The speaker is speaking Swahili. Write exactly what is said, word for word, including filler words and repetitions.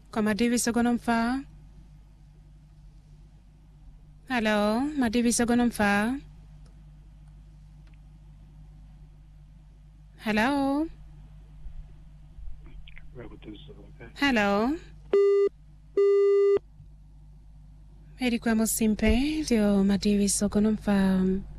Kwa Madivi Sogonomfa. Hello, Madivi Sogonomfa. Hello. Hello. Erikwa Musimpe, ndio Madivi Sogonomfa.